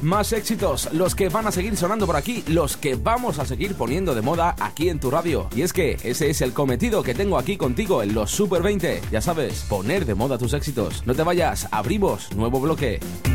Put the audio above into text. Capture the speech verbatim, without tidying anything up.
Más éxitos, los que van a seguir sonando por aquí, los que vamos a seguir poniendo de moda aquí en tu radio. Y es que ese es el cometido que tengo aquí contigo en los Super veinte. Ya sabes, poner de moda tus éxitos. No te vayas, abrimos nuevo bloque.